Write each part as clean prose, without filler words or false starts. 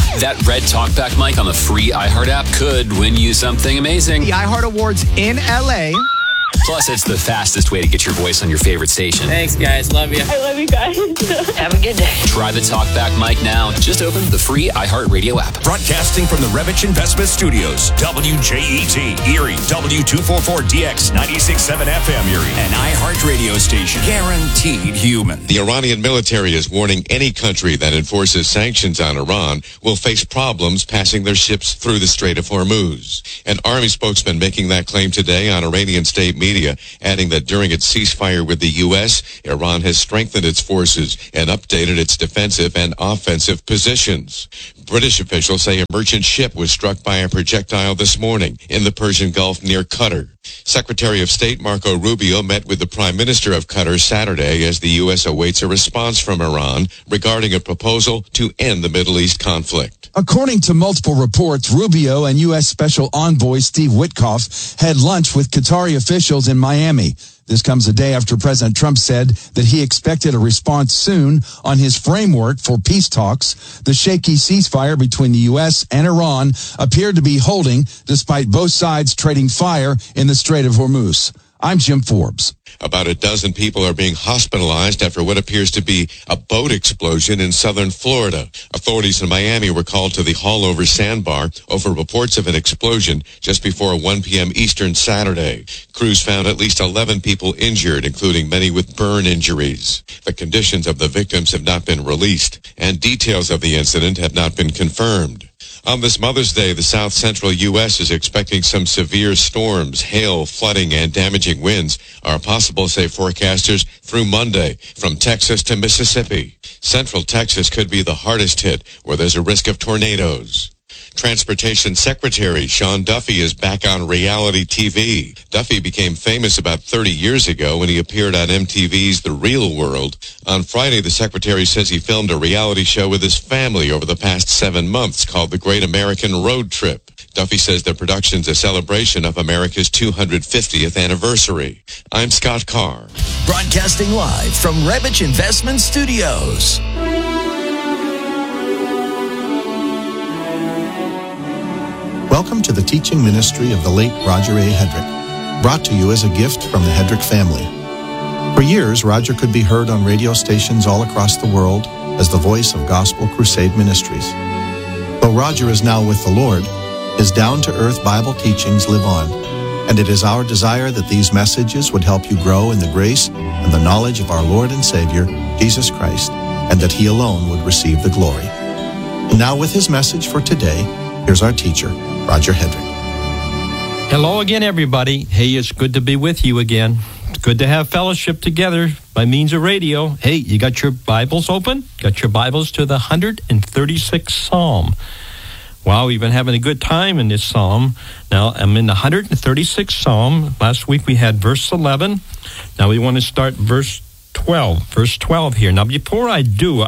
That red talkback mic on the free iHeart app could win you something amazing. The iHeart Awards in LA. Plus, it's the fastest way to get your voice on your favorite station. Thanks, guys. Love you. I love you guys. Have a good day. Try the talkback mic now. Just open the free iHeartRadio app. Broadcasting from the Revich Investment Studios, WJET, Erie, W244DX, 96.7 FM, Erie, an iHeart radio station. Guaranteed human. The Iranian military is warning any country that enforces sanctions on Iran will face problems passing their ships through the Strait of Hormuz. An army spokesman making that claim today on Iranian state media, adding that during its ceasefire with the U.S., Iran has strengthened its forces and updated its defensive and offensive positions. British officials say a merchant ship was struck by a projectile this morning in the Persian Gulf near Qatar. Secretary of State Marco Rubio met with the Prime Minister of Qatar Saturday as the U.S. awaits a response from Iran regarding a proposal to end the Middle East conflict. According to multiple reports, Rubio and U.S. Special Envoy Steve Witkoff had lunch with Qatari officials in Miami. This comes a day after President Trump said that he expected a response soon on his framework for peace talks. The shaky ceasefire between the U.S. and Iran appeared to be holding despite both sides trading fire in the Strait of Hormuz. I'm Jim Forbes. About a dozen people are being hospitalized after what appears to be a boat explosion in southern Florida. Authorities in Miami were called to the Haulover Sandbar over reports of an explosion just before 1 p.m. Eastern Saturday. Crews found at least 11 people injured, including many with burn injuries. The conditions of the victims have not been released, and details of the incident have not been confirmed. On this Mother's Day, the south-central U.S. is expecting some severe storms. Hail, flooding, and damaging winds are possible, say forecasters, through Monday from Texas to Mississippi. Central Texas could be the hardest hit, where there's a risk of tornadoes. Transportation Secretary Sean Duffy is back on reality TV. Duffy became famous about 30 years ago when he appeared on MTV's The Real World. On Friday, the Secretary says he filmed a reality show with his family over the past 7 months called The Great American Road Trip. Duffy says the production's a celebration of America's 250th anniversary. I'm Scott Carr. Broadcasting live from Revich Investment Studios. Welcome to the teaching ministry of the late Roger A. Hedrick, brought to you as a gift from the Hedrick family. For years, Roger could be heard on radio stations all across the world as the voice of Gospel Crusade Ministries. Though Roger is now with the Lord, his down-to-earth Bible teachings live on, and it is our desire that these messages would help you grow in the grace and the knowledge of our Lord and Savior, Jesus Christ, and that He alone would receive the glory. And now with his message for today, here's our teacher, Roger Hedrick. Hello again, everybody. Hey, it's good to be with you again. It's good to have fellowship together by means of radio. Hey, you got your Bibles open? Got your Bibles to the 136th Psalm. Wow, we've been having a good time in this Psalm. Now, I'm in the 136th Psalm. Last week we had verse 11. Now we want to start verse 12. Verse 12 here. Now, before I do,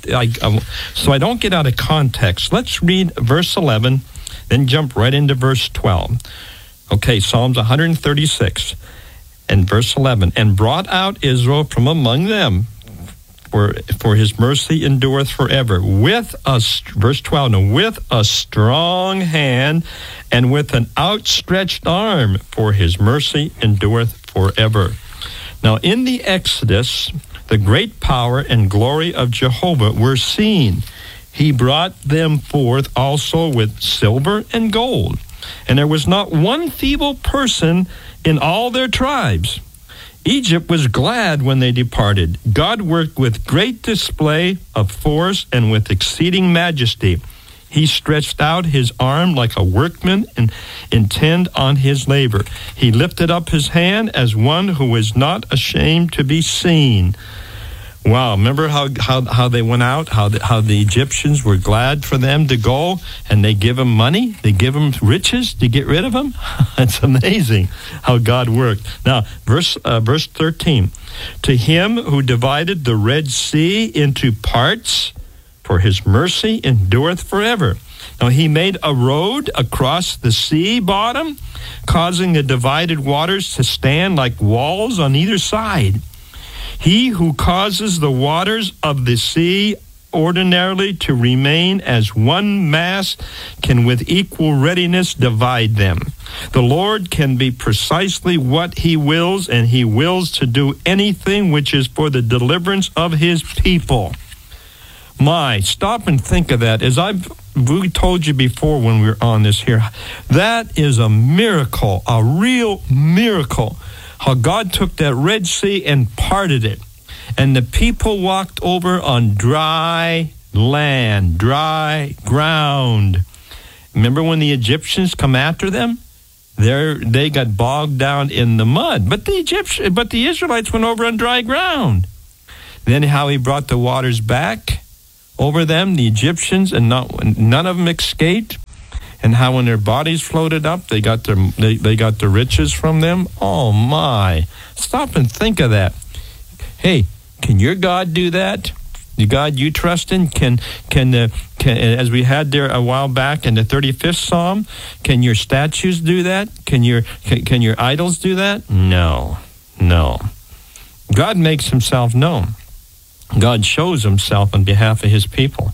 so I don't get out of context, let's read verse 11, then jump right into verse 12. Okay, Psalms 136 and verse 11. And brought out Israel from among them, for his mercy endureth forever. With us, verse 12, now, with a strong hand and with an outstretched arm, for his mercy endureth forever. Now, in the Exodus, the great power and glory of Jehovah were seen. He brought them forth also with silver and gold. And there was not one feeble person in all their tribes. Egypt was glad when they departed. God worked with great display of force and with exceeding majesty. He stretched out his arm like a workman and intent on his labor. He lifted up his hand as one who is not ashamed to be seen. Wow, remember how they went out, how the Egyptians were glad for them to go, and they give them money, they give them riches to get rid of them? It's amazing how God worked. Now, verse 13. To him who divided the Red Sea into parts, for his mercy endureth forever. Now, he made a road across the sea bottom, causing the divided waters to stand like walls on either side. He who causes the waters of the sea ordinarily to remain as one mass, can with equal readiness divide them. The Lord can be precisely what he wills, and he wills to do anything which is for the deliverance of his people. Stop and think of that. As we told you before when we were on this here, that is a miracle, a real miracle. How God took that Red Sea and parted it. And the people walked over on dry land, dry ground. Remember when the Egyptians come after them? They got bogged down in the mud. But the Israelites went over on dry ground. Then how he brought the waters back over them, the Egyptians, and none of them escaped. And how when their bodies floated up, they got the riches from them. Oh my! Stop and think of that. Hey, can your God do that? The God you trust in can as we had there a while back in the 35th Psalm, can your statues do that? Can your idols do that? No. God makes himself known. God shows himself on behalf of his people.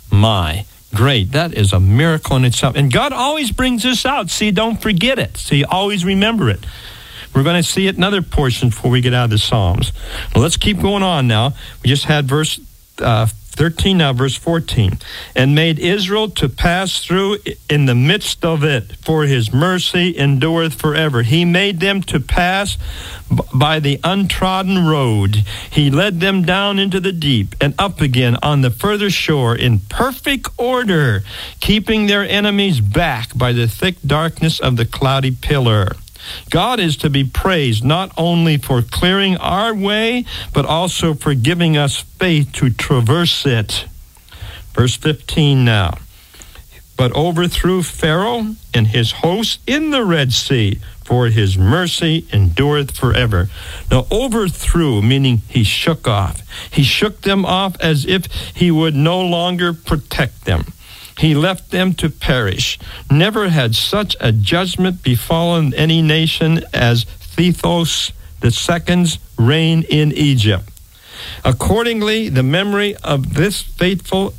Great. That is a miracle in itself. And God always brings this out. See, don't forget it. See, always remember it. We're going to see it in other portions before we get out of the Psalms. Well, let's keep going on now. We just had verse 13, now verse 14. And made Israel to pass through in the midst of it, for his mercy endureth forever. He made them to pass by the untrodden road. He led them down into the deep and up again on the further shore in perfect order, keeping their enemies back by the thick darkness of the cloudy pillar. God is to be praised not only for clearing our way, but also for giving us faith to traverse it. Verse 15 now. But overthrew Pharaoh and his hosts in the Red Sea, for his mercy endureth forever. Now, overthrew, meaning he shook off. He shook them off as if he would no longer protect them. He left them to perish. Never had such a judgment befallen any nation as Thethos II's reign in Egypt. Accordingly, the memory of this fearful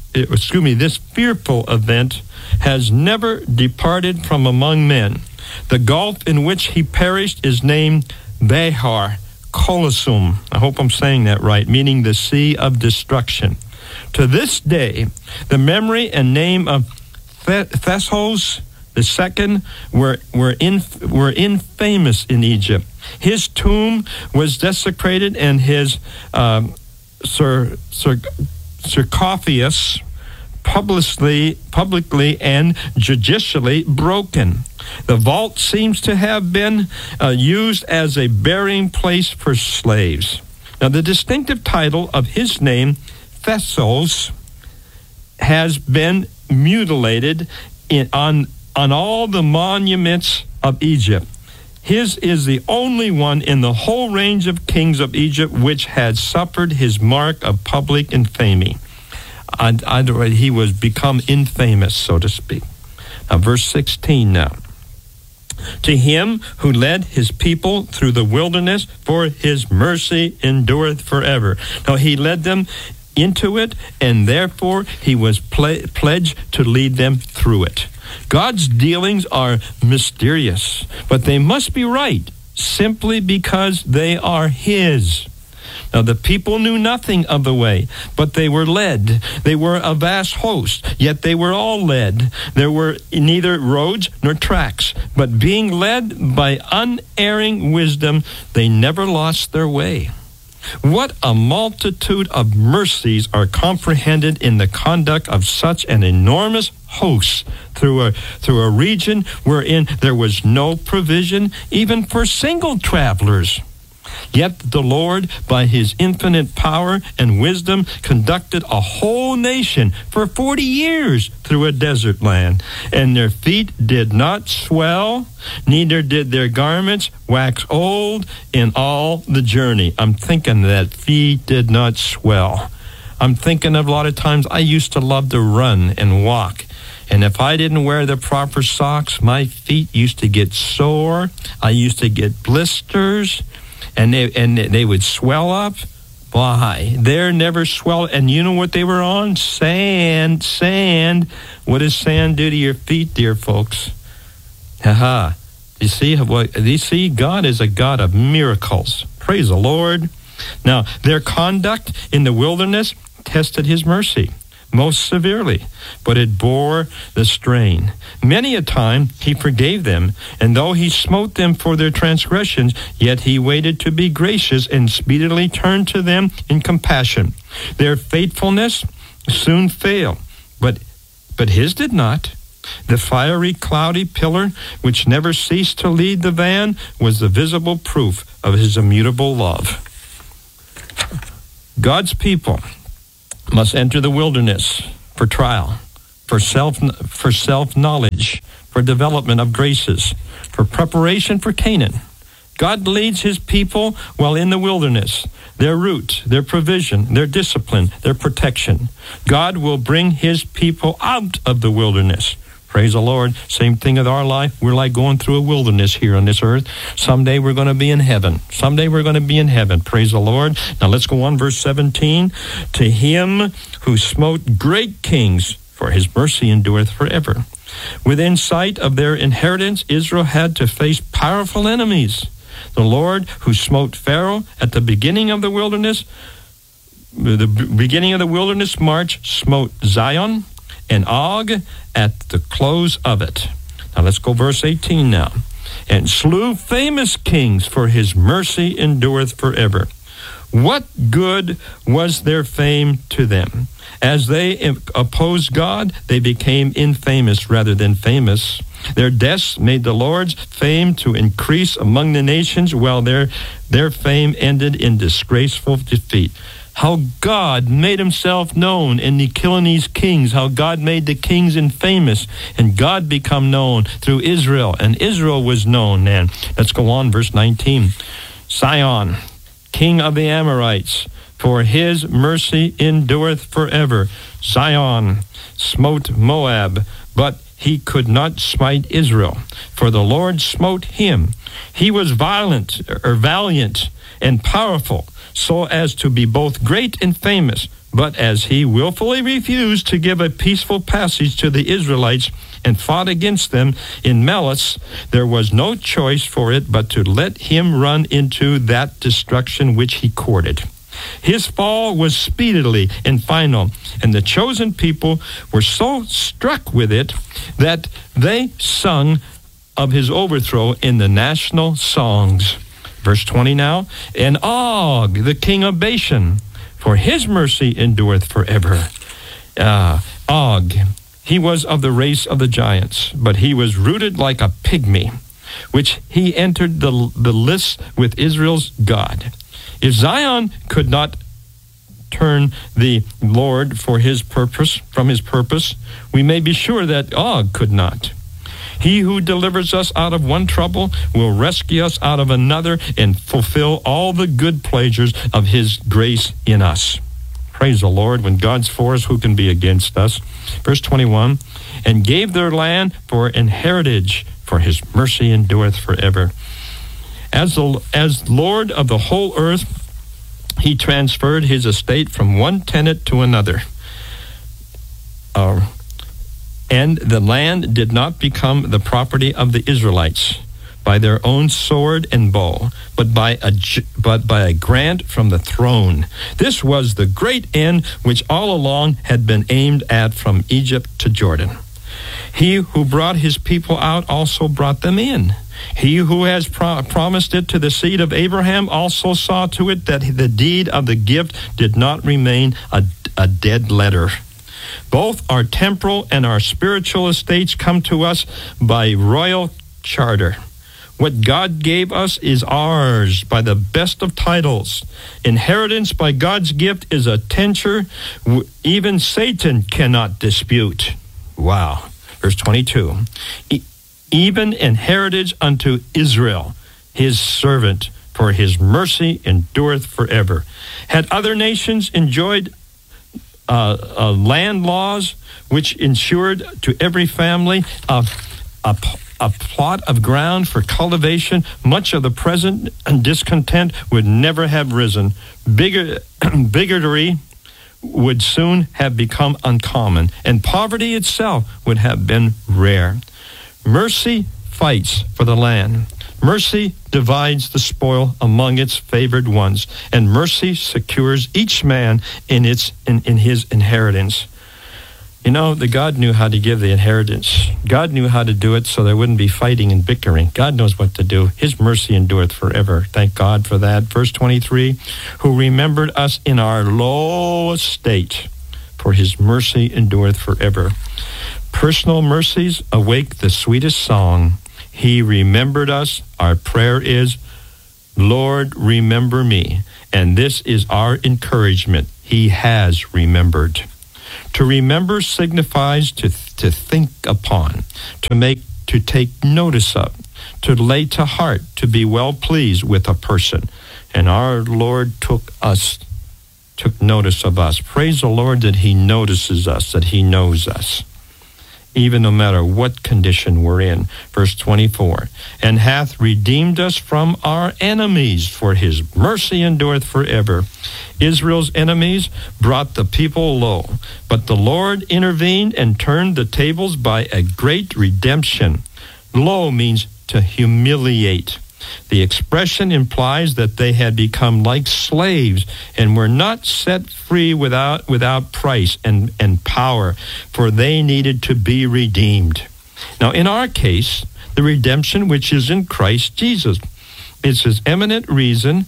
event has never departed from among men. The gulf in which he perished is named Behar Colosum. I hope I'm saying that right, meaning the sea of destruction. To this day, the memory and name of Thessos II were infamous in Egypt. His tomb was desecrated and his sarcophagus publicly and judicially broken. The vault seems to have been used as a burying place for slaves. Now, the distinctive title of his name, Thessos, has been mutilated on all the monuments of Egypt. His is the only one in the whole range of kings of Egypt which had suffered his mark of public infamy. He was become infamous, so to speak. Now, verse 16 now. To him who led his people through the wilderness, for his mercy endureth forever. Now, he led them into it, and therefore he was pledged to lead them through it. God's dealings are mysterious, but they must be right simply because they are his. Now, the people knew nothing of the way, but they were led. They were a vast host, yet they were all led. There were neither roads nor tracks, but being led by unerring wisdom, they never lost their way. What a multitude of mercies are comprehended in the conduct of such an enormous host through a region wherein there was no provision even for single travelers. Yet the Lord, by his infinite power and wisdom, conducted a whole nation for 40 years through a desert land, and their feet did not swell, neither did their garments wax old in all the journey. I'm thinking that feet did not swell. I'm thinking of a lot of times I used to love to run and walk. And if I didn't wear the proper socks, my feet used to get sore. I used to get blisters. And they would swell up. Why? They're never swell. And you know what they were on? Sand. What does sand do to your feet, dear folks? Aha. You see, God is a God of miracles. Praise the Lord. Now, their conduct in the wilderness tested his mercy most severely, but it bore the strain. Many a time he forgave them, and though he smote them for their transgressions, yet he waited to be gracious and speedily turned to them in compassion. Their faithfulness soon failed, but his did not. The fiery, cloudy pillar, which never ceased to lead the van, was the visible proof of his immutable love. God's people must enter the wilderness for trial, for self-knowledge, for development of graces, for preparation for Canaan. God leads his people while in the wilderness, their route, their provision, their discipline, their protection. God will bring his people out of the wilderness. Praise the Lord. Same thing with our life. We're like going through a wilderness here on this earth. Someday we're going to be in heaven. Praise the Lord. Now let's go on, verse 17. To him who smote great kings, for his mercy endureth forever. Within sight of their inheritance, Israel had to face powerful enemies. The Lord who smote Pharaoh at the beginning of the wilderness march, smote Zion and Og at the close of it. Now let's go verse 18 now. And slew famous kings, for his mercy endureth forever. What good was their fame to them? As they opposed God, they became infamous rather than famous. Their deaths made the Lord's fame to increase among the nations, while their fame ended in disgraceful defeat. How God made himself known in the killing these kings, how God made the kings infamous, and God become known through Israel, and Israel was known then. Let's go on, verse 19. Sihon, king of the Amorites, for his mercy endureth forever. Sihon smote Moab, but he could not smite Israel, for the Lord smote him. He was valiant and powerful, so as to be both great and famous. But as he willfully refused to give a peaceful passage to the Israelites and fought against them in malice, there was no choice for it but to let him run into that destruction which he courted. His fall was speedily and final, and the chosen people were so struck with it that they sung of his overthrow in the national songs. Verse 20 now. And Og, the king of Bashan, for his mercy endureth forever. Og, he was of the race of the giants, but he was rooted like a pygmy, which he entered the lists with Israel's God. If Zion could not turn the Lord from his purpose, we may be sure that Og could not. He who delivers us out of one trouble will rescue us out of another and fulfill all the good pleasures of his grace in us. Praise the Lord. When God's for us, who can be against us? Verse 21, and gave their land for an heritage, for his mercy endureth forever. As Lord of the whole earth, he transferred his estate from one tenant to another. And the land did not become the property of the Israelites by their own sword and bow, but by a grant from the throne. This was the great end which all along had been aimed at from Egypt to Jordan. He who brought his people out also brought them in. He who has promised it to the seed of Abraham also saw to it that the deed of the gift did not remain a dead letter. Both our temporal and our spiritual estates come to us by royal charter. What God gave us is ours by the best of titles. Inheritance by God's gift is a tenure even Satan cannot dispute. Wow. Verse 22. Even an heritage unto Israel, his servant, for his mercy endureth forever. Had other nations enjoyed land laws which ensured to every family a a plot of ground for cultivation, much of the present discontent would never have risen. Bigotry would soon have become uncommon, and poverty itself would have been rare. Mercy fights for the land. Mercy divides the spoil among its favored ones, and mercy secures each man in his inheritance. You know, the God knew how to give the inheritance. God knew how to do it so there wouldn't be fighting and bickering. God knows what to do. His mercy endureth forever. Thank God for that. Verse 23, who remembered us in our low estate, for his mercy endureth forever. Personal mercies awake the sweetest song. He remembered us. Our prayer is, Lord, remember me. And this is our encouragement. He has remembered. To remember signifies to think upon, to take notice of, to lay to heart, to be well pleased with a person. And our Lord took notice of us. Praise the Lord that he notices us, that he knows us, even no matter what condition we're in. Verse 24, and hath redeemed us from our enemies, for his mercy endureth forever. Israel's enemies brought the people low, but the Lord intervened and turned the tables by a great redemption. Low means to humiliate. The expression implies that they had become like slaves and were not set free without price and power, for they needed to be redeemed. Now, in our case, the redemption which is in Christ Jesus, it's his eminent reason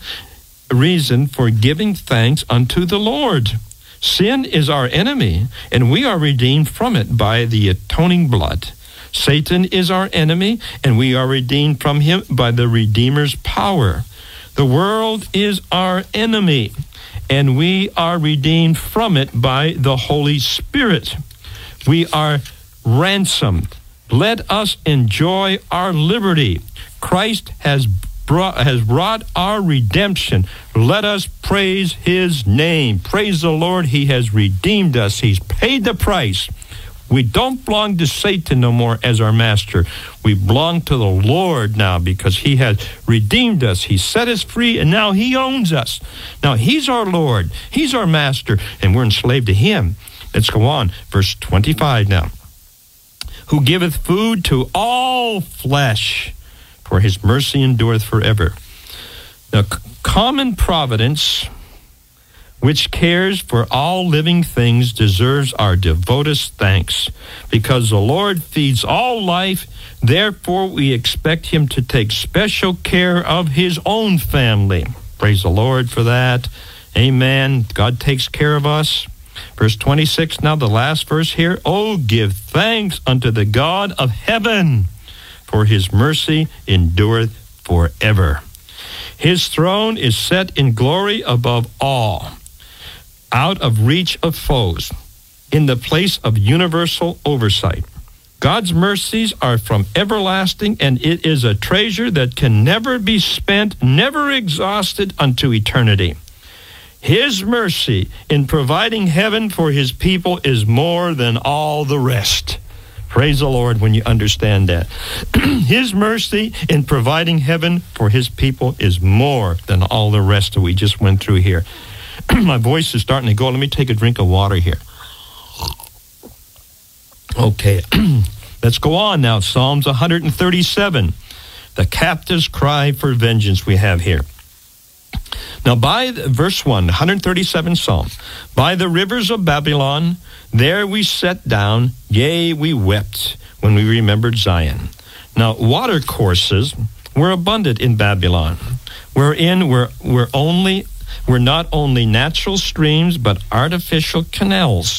for giving thanks unto the Lord. Sin is our enemy, and we are redeemed from it by the atoning blood. Satan is our enemy, and we are redeemed from him by the Redeemer's power. The world is our enemy, and we are redeemed from it by the Holy Spirit. We are ransomed. Let us enjoy our liberty. Christ has wrought our redemption. Let us praise his name. Praise the Lord. He has redeemed us. He's paid the price. We don't belong to Satan no more as our master. We belong to the Lord now because he has redeemed us. He set us free, and now he owns us. Now he's our Lord. He's our master, and we're enslaved to him. Let's go on. Verse 25 now. Who giveth food to all flesh, for his mercy endureth forever. Now, common providence, which cares for all living things, deserves our devotest thanks. Because the Lord feeds all life, therefore we expect him to take special care of his own family. Praise the Lord for that. Amen. God takes care of us. Verse 26, now the last verse here. Oh, give thanks unto the God of heaven, for his mercy endureth forever. His throne is set in glory above all, out of reach of foes, in the place of universal oversight. God's mercies are from everlasting, and it is a treasure that can never be spent, never exhausted unto eternity. His mercy in providing heaven for his people is more than all the rest. Praise the Lord when you understand that. His mercy in providing heaven for his people is more than all the rest that we just went through here. My voice is starting to go. Let me take a drink of water here. Okay, let's go on now. Psalms 137. The captive's cry for vengeance we have here. Now, by verse 1, 137 Psalm. By the rivers of Babylon, there we sat down, yea, we wept when we remembered Zion. Now, water courses were abundant in Babylon, wherein were not only natural streams, but artificial channels.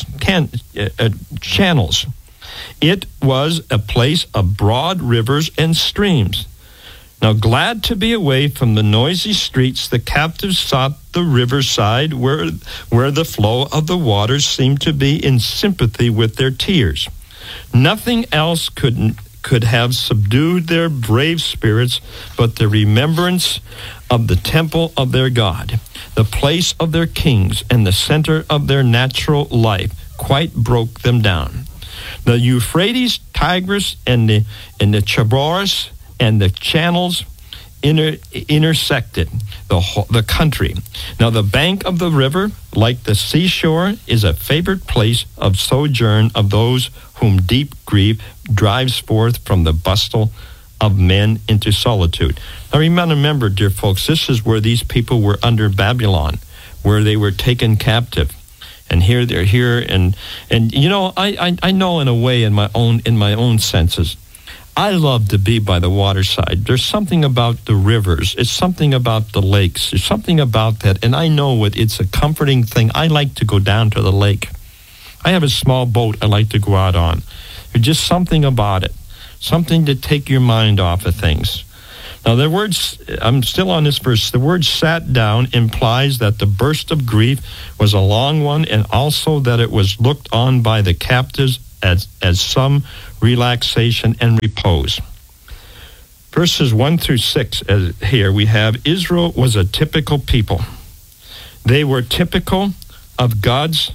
It was a place of broad rivers and streams. Now, glad to be away from the noisy streets, the captives sought the riverside where the flow of the waters seemed to be in sympathy with their tears. Nothing else could have subdued their brave spirits but the remembrance of the temple of their God, the place of their kings, and the center of their natural life quite broke them down. The Euphrates Tigris and the Chaboris and the channels intersected the country. Now the bank of the river, like the seashore, is a favorite place of sojourn of those whom deep grief drives forth from the bustle of men into solitude. Now remember, dear folks, this is where these people were under Babylon, where they were taken captive. And here they're here, and you know, I know in a way, in my own senses, I love to be by the waterside. There's something about the rivers. It's something about the lakes. There's something about that, and I know it's a comforting thing. I like to go down to the lake. I have a small boat I like to go out on. There's just something about it, something to take your mind off of things. Now, the words, I'm still on this verse, the word sat down implies that the burst of grief was a long one, and also that it was looked on by the captives as some relaxation and repose. Verses 1 through 6, here we have, Israel was a typical people. They were typical of God's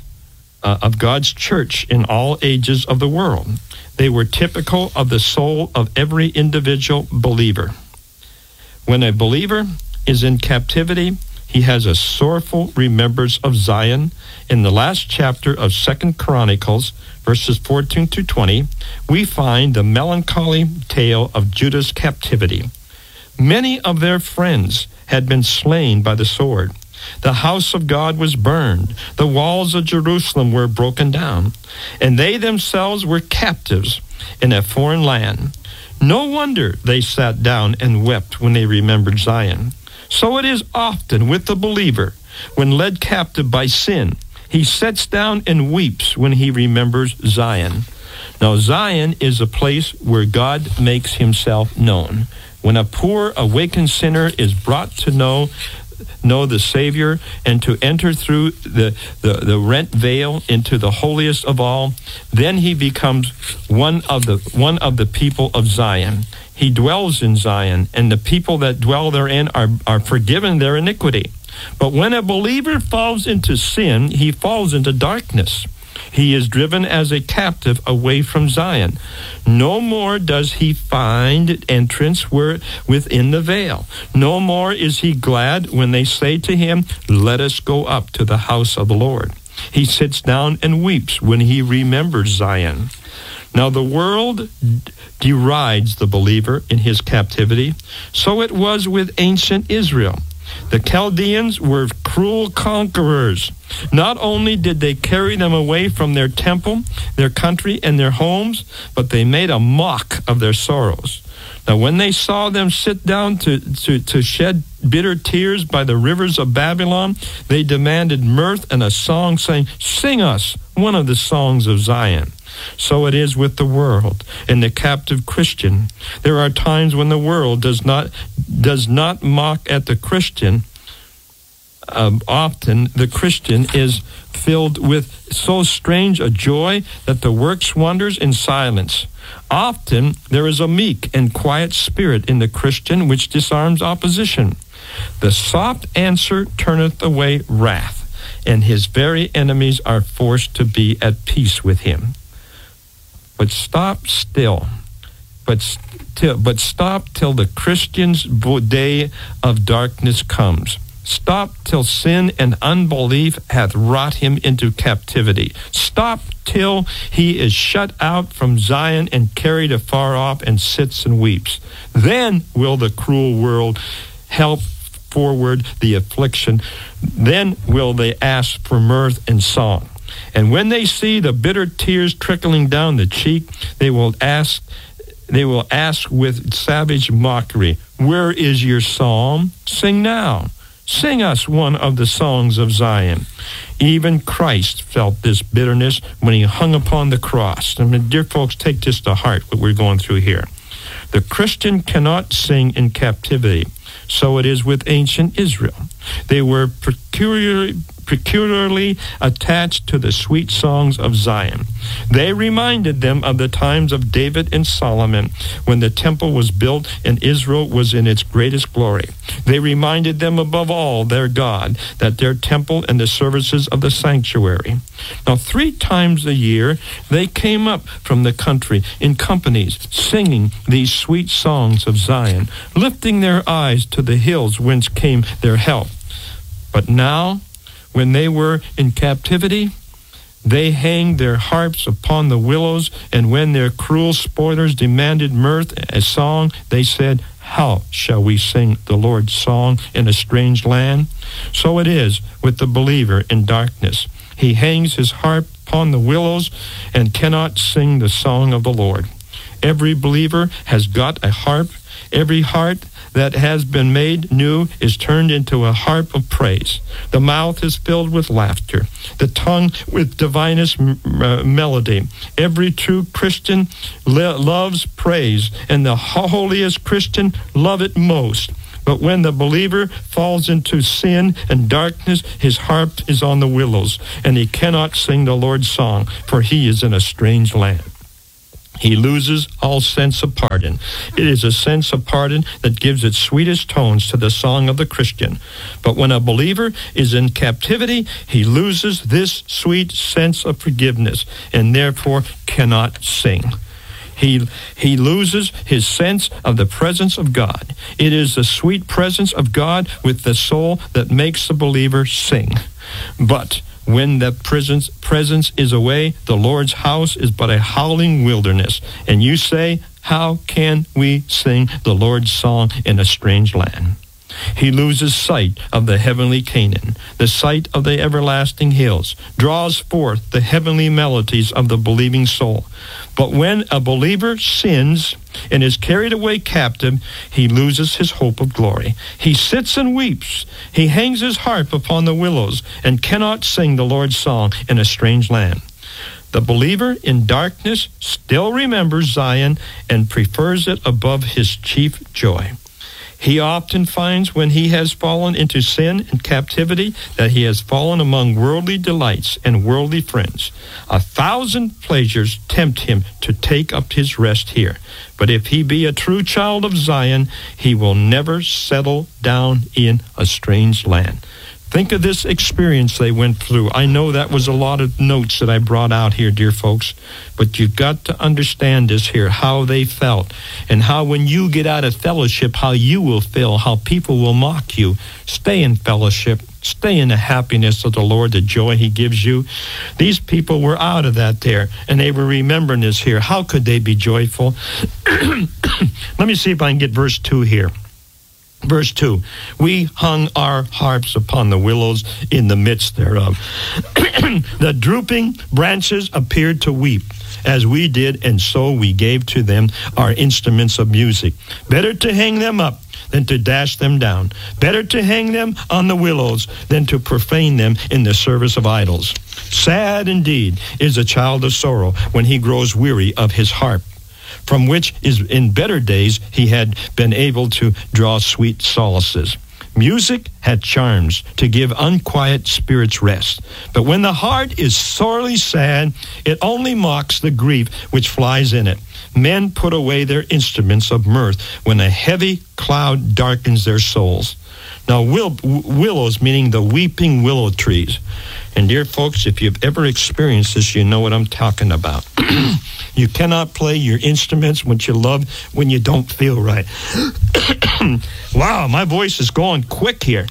church in all ages of the world. They were typical of the soul of every individual believer. When a believer is in captivity, he has a sorrowful remembrance of Zion. In the last chapter of 2 Chronicles, verses 14 to 20, we find the melancholy tale of Judah's captivity. Many of their friends had been slain by the sword. The house of God was burned. The walls of Jerusalem were broken down. And they themselves were captives in a foreign land. No wonder they sat down and wept when they remembered Zion. So it is often with the believer. When led captive by sin, he sits down and weeps when he remembers Zion. Now, Zion is a place where God makes himself known. When a poor, awakened sinner is brought to know the Savior and to enter through the rent veil into the holiest of all, then he becomes one of the people of Zion. He dwells in Zion, and the people that dwell therein are forgiven their iniquity. But when a believer falls into sin, he falls into darkness. He is driven as a captive away from Zion. No more does he find entrance within the veil. No more is he glad when they say to him, "Let us go up to the house of the Lord." He sits down and weeps when he remembers Zion. Now the world derides the believer in his captivity. So it was with ancient Israel. The Chaldeans were cruel conquerors. Not only did they carry them away from their temple, their country, and their homes, but they made a mock of their sorrows. Now, when they saw them sit down to shed bitter tears by the rivers of Babylon, they demanded mirth and a song, saying, "Sing us one of the songs of Zion." So it is with the world and the captive Christian. There are times when the world does not mock at the Christian. Often the Christian is filled with so strange a joy that the works wonders in silence. Often there is a meek and quiet spirit in the Christian which disarms opposition. The soft answer turneth away wrath, and his very enemies are forced to be at peace with him. But stop still. But stop till the Christian's day of darkness comes. Stop till sin and unbelief hath wrought him into captivity. Stop till he is shut out from Zion and carried afar off and sits and weeps. Then will the cruel world help forward the affliction. Then will they ask for mirth and song. And when they see the bitter tears trickling down the cheek, they will ask with savage mockery, "Where is your psalm? Sing now. Sing us one of the songs of Zion." Even Christ felt this bitterness when he hung upon the cross. I mean, dear folks, take this to heart, what we're going through here. The Christian cannot sing in captivity. So it is with ancient Israel. They were peculiarly attached to the sweet songs of Zion. They reminded them of the times of David and Solomon, when the temple was built and Israel was in its greatest glory. They reminded them above all their God, that their temple and the services of the sanctuary. Now 3 times a year they came up from the country in companies, singing these sweet songs of Zion, lifting their eyes to the hills whence came their help. But now, when they were in captivity, they hanged their harps upon the willows, and when their cruel spoilers demanded mirth, a song, they said, "How shall we sing the Lord's song in a strange land?" So it is with the believer in darkness. He hangs his harp upon the willows and cannot sing the song of the Lord. Every believer has got a harp. Every heart that has been made new is turned into a harp of praise. The mouth is filled with laughter, the tongue with divinest melody. Every true Christian loves praise, and the holiest Christian love it most. But when the believer falls into sin and darkness, his harp is on the willows, and he cannot sing the Lord's song, for he is in a strange land. He loses all sense of pardon. It is a sense of pardon that gives its sweetest tones to the song of the Christian. But when a believer is in captivity, he loses this sweet sense of forgiveness and therefore cannot sing. He loses his sense of the presence of God. It is the sweet presence of God with the soul that makes the believer sing. But when that presence is away, the Lord's house is but a howling wilderness. And you say, how can we sing the Lord's song in a strange land? He loses sight of the heavenly Canaan, the sight of the everlasting hills, draws forth the heavenly melodies of the believing soul. But when a believer sins and is carried away captive, he loses his hope of glory. He sits and weeps. He hangs his harp upon the willows and cannot sing the Lord's song in a strange land. The believer in darkness still remembers Zion and prefers it above his chief joy. He often finds when he has fallen into sin and captivity that he has fallen among worldly delights and worldly friends. 1,000 pleasures tempt him to take up his rest here. But if he be a true child of Zion, he will never settle down in a strange land. Think of this experience they went through. I know that was a lot of notes that I brought out here, dear folks, but you've got to understand this here, how they felt, and how when you get out of fellowship, how you will feel, how people will mock you. Stay in fellowship. Stay in the happiness of the Lord, the joy he gives you. These people were out of that there, and they were remembering this here. How could they be joyful? Let me see if I can get verse 2 here. Verse 2, we hung our harps upon the willows in the midst thereof. The drooping branches appeared to weep, as we did, and so we gave to them our instruments of music. Better to hang them up than to dash them down. Better to hang them on the willows than to profane them in the service of idols. Sad indeed is a child of sorrow when he grows weary of his harp, from which is in better days he had been able to draw sweet solaces. Music had charms to give unquiet spirits rest. But when the heart is sorely sad, it only mocks the grief which flies in it. Men put away their instruments of mirth when a heavy cloud darkens their souls. Now, willows, meaning the weeping willow trees. And dear folks, if you've ever experienced this, you know what I'm talking about. You cannot play your instruments which you love when you don't feel right. Wow, my voice is going quick here.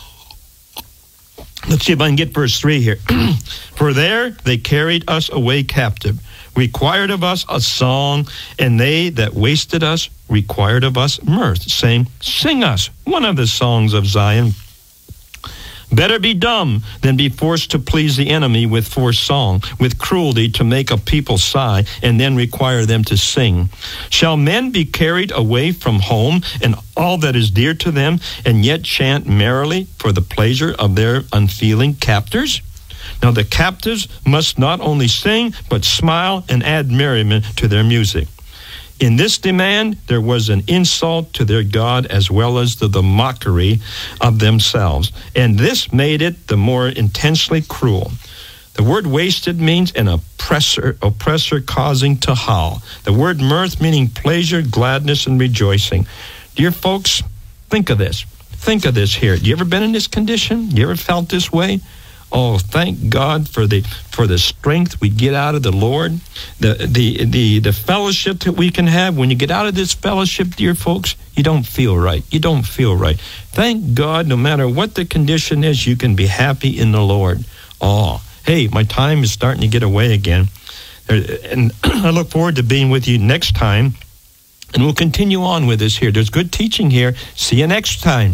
Let's see if I can get verse 3 here. For there they carried us away captive, required of us a song, and they that wasted us required of us mirth, saying, sing us one of the songs of Zion. Better be dumb than be forced to please the enemy with forced song, with cruelty to make a people sigh, and then require them to sing. Shall men be carried away from home and all that is dear to them, and yet chant merrily for the pleasure of their unfeeling captors? Now the captives must not only sing, but smile and add merriment to their music. In this demand, there was an insult to their God as well as to the mockery of themselves. And this made it the more intensely cruel. The word wasted means an oppressor causing to howl. The word mirth meaning pleasure, gladness, and rejoicing. Dear folks, think of this. Think of this here. You ever been in this condition? You ever felt this way? Oh, thank God for the strength we get out of the Lord, the fellowship that we can have. When you get out of this fellowship, dear folks, you don't feel right. You don't feel right. Thank God, no matter what the condition is, you can be happy in the Lord. Oh, hey, my time is starting to get away again. And I look forward to being with you next time. And we'll continue on with this here. There's good teaching here. See you next time.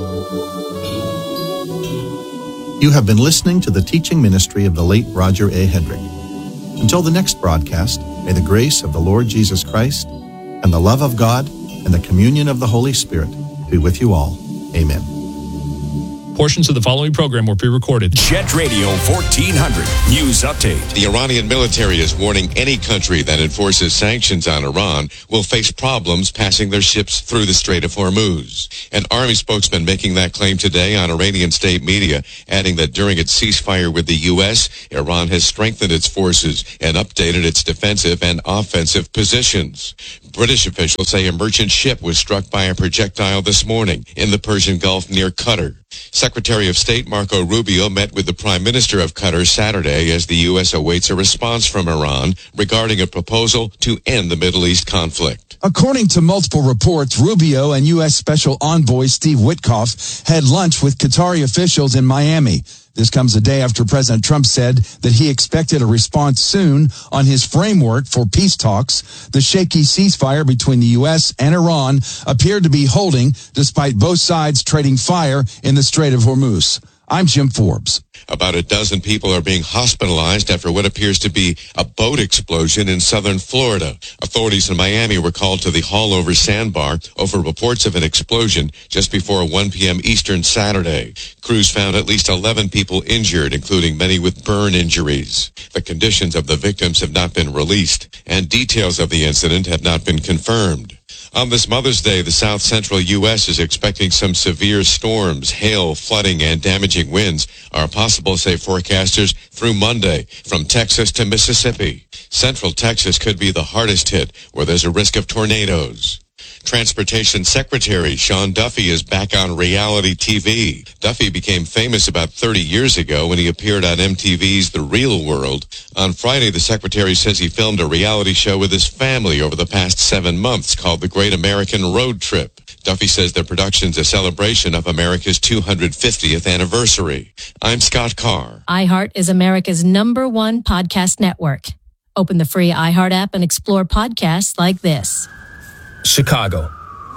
You have been listening to the teaching ministry of the late Roger A. Hedrick. Until the next broadcast, may the grace of the Lord Jesus Christ and the love of God and the communion of the Holy Spirit be with you all. Amen. Portions of the following program were pre-recorded. Jet Radio 1400 News Update. The Iranian military is warning any country that enforces sanctions on Iran will face problems passing their ships through the Strait of Hormuz. An army spokesman making that claim today on Iranian state media, adding that during its ceasefire with the U.S., Iran has strengthened its forces and updated its defensive and offensive positions. British officials say a merchant ship was struck by a projectile this morning in the Persian Gulf near Qatar. Secretary of State Marco Rubio met with the Prime Minister of Qatar Saturday as the U.S. awaits a response from Iran regarding a proposal to end the Middle East conflict. According to multiple reports, Rubio and U.S. Special Envoy Steve Witkoff had lunch with Qatari officials in Miami. This comes a day after President Trump said that he expected a response soon on his framework for peace talks. The shaky ceasefire between the U.S. and Iran appeared to be holding despite both sides trading fire in the Strait of Hormuz. I'm Jim Forbes. About a dozen people are being hospitalized after what appears to be a boat explosion in southern Florida. Authorities in Miami were called to the Haulover Sandbar over reports of an explosion just before 1 p.m. Eastern Saturday. Crews found at least 11 people injured, including many with burn injuries. The conditions of the victims have not been released, and details of the incident have not been confirmed. On this Mother's Day, the south central U.S. is expecting some severe storms. Hail, flooding, and damaging winds are possible, say forecasters, through Monday from Texas to Mississippi. Central Texas could be the hardest hit, where there's a risk of tornadoes. Transportation Secretary Sean Duffy is back on reality TV. Duffy became famous about 30 years ago when he appeared on MTV's The Real World. On Friday, the Secretary says he filmed a reality show with his family over the past 7 months called The Great American Road Trip. Duffy says the production's a celebration of America's 250th anniversary. I'm Scott Carr. iHeart is America's #1 podcast network. Open the free iHeart app and explore podcasts like this. Chicago,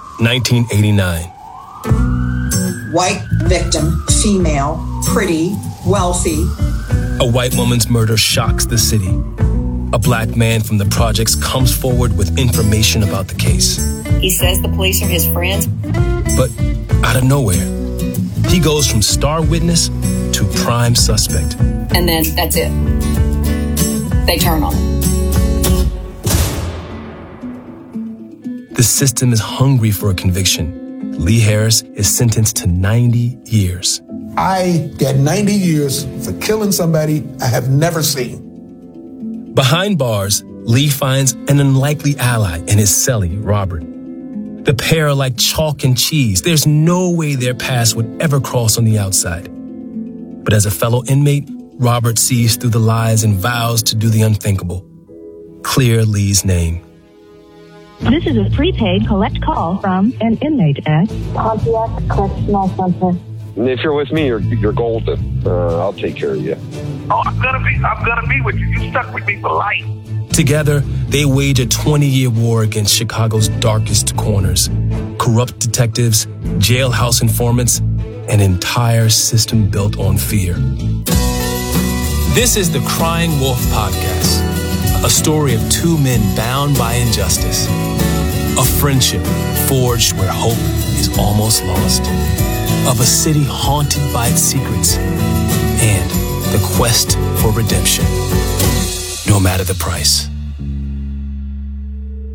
1989. White victim, female, pretty, wealthy. A white woman's murder shocks the city. A black man from the projects comes forward with information about the case. He says the police are his friends. But out of nowhere, he goes from star witness to prime suspect. And then that's it. They turn on him. The system is hungry for a conviction. Lee Harris is sentenced to 90 years. I get 90 years for killing somebody I have never seen. Behind bars, Lee finds an unlikely ally in his cellie, Robert. The pair are like chalk and cheese. There's no way their paths would ever cross on the outside. But as a fellow inmate, Robert sees through the lies and vows to do the unthinkable. Clear Lee's name. This is a prepaid collect call from an inmate at Pontiac Correctional Center. If you're with me, you're golden. I'll take care of you. Oh, I'm gonna be with you. You stuck with me for life. Together, they wage a 20-year war against Chicago's darkest corners. Corrupt detectives, jailhouse informants, an entire system built on fear. This is the Crying Wolf Podcast, a story of two men bound by injustice, a friendship forged where hope is almost lost, of a city haunted by its secrets, and the quest for redemption, no matter the price.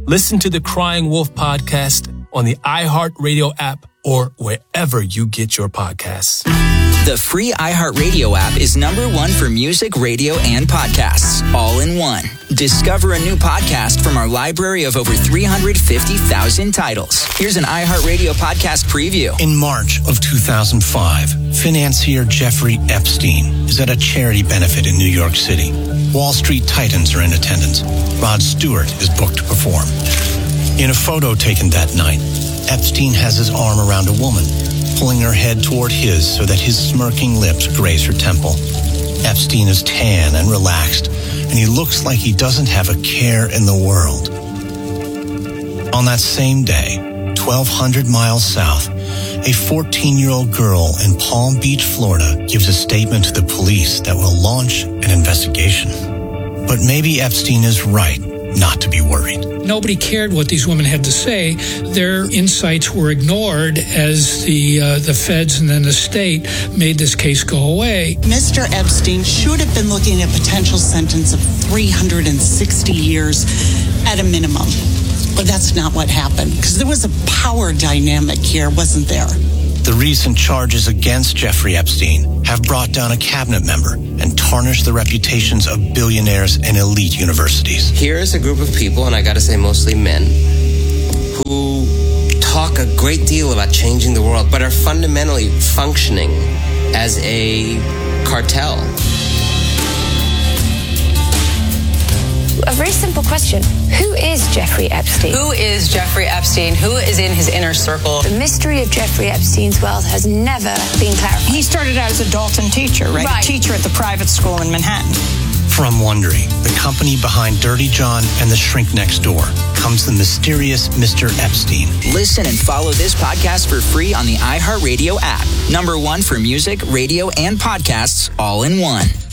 Listen to the Crying Wolf podcast on the iHeartRadio app or wherever you get your podcasts. The free iHeartRadio app is #1 for music, radio, and podcasts, all in one. Discover a new podcast from our library of over 350,000 titles. Here's an iHeartRadio podcast preview. In March of 2005, financier Jeffrey Epstein is at a charity benefit in New York City. Wall Street titans are in attendance. Rod Stewart is booked to perform. In a photo taken that night, Epstein has his arm around a woman, pulling her head toward his so that his smirking lips graze her temple. Epstein is tan and relaxed, and he looks like he doesn't have a care in the world. On that same day, 1,200 miles south, a 14-year-old girl in Palm Beach, Florida, gives a statement to the police that will launch an investigation. But maybe Epstein is right not to be worried. Nobody cared what these women had to say. Their insights were ignored as the feds and then the state made this case go away. Mr. Epstein should have been looking at a potential sentence of 360 years at a minimum. But that's not what happened, because there was a power dynamic here, wasn't there? The recent charges against Jeffrey Epstein have brought down a cabinet member and tarnished the reputations of billionaires and elite universities. Here's a group of people, and I gotta say mostly men, who talk a great deal about changing the world, but are fundamentally functioning as a cartel. A very simple question. Who is Jeffrey Epstein? Who is Jeffrey Epstein? Who is in his inner circle? The mystery of Jeffrey Epstein's wealth has never been clarified. He started out as a Dalton teacher, right? A teacher at the private school in Manhattan. From Wondery, the company behind Dirty John and The Shrink Next Door, comes the mysterious Mr. Epstein. Listen and follow this podcast for free on the iHeartRadio app. #1 for music, radio, and podcasts, all in one.